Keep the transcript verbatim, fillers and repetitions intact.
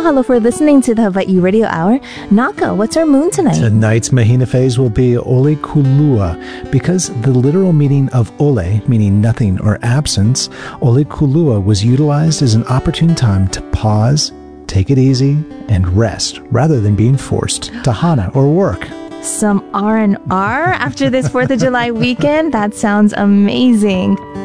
Mahalo for listening to the Hawaii Radio Hour. Naka, what's our moon tonight? Tonight's Mahina phase will be Ole Kulua, because the literal meaning of Ole, meaning nothing or absence, Ole Kulua was utilized as an opportune time to pause, take it easy, and rest, rather than being forced to hana or work. Some R and R after this fourth of July weekend? That sounds amazing.